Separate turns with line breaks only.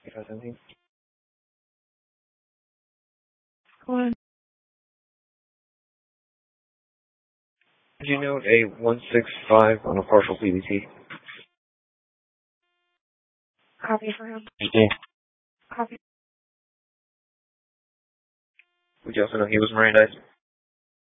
2017.
Go on.
Did you note a 165 on a partial PBT?
Copy for him.
GT.
Copy.
Would you also know he was Mirandized?